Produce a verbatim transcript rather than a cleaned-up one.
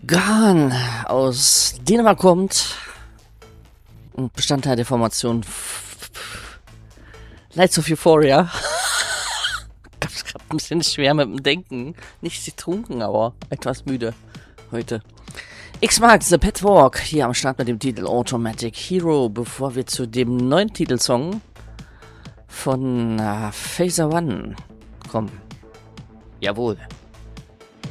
Ghan aus Dänemark kommt und Bestandteil der Formation Lights of Euphoria. Gab's gerade ein bisschen schwer mit dem Denken. Nicht getrunken, aber etwas müde heute. X-Mark, The Pet Walk, hier am Start mit dem Titel Automatic Hero, bevor wir zu dem neuen Titelsong von uh, Phaser One kommen. Jawohl.